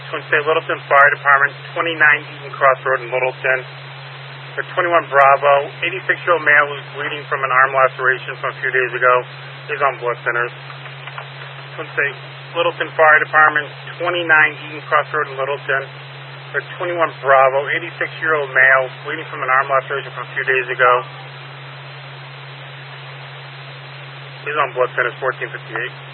Twin State Littleton Fire Department, 29 Eaton Cross Road in Littleton. The 21 Bravo, 86-year-old male who's bleeding from an arm laceration from a few days ago is on blood thinners. Twin State Littleton Fire Department, 29 Eaton Cross Road in Littleton. The 21 Bravo, 86-year-old male bleeding from an arm laceration from a few days ago is on blood thinners, 1458.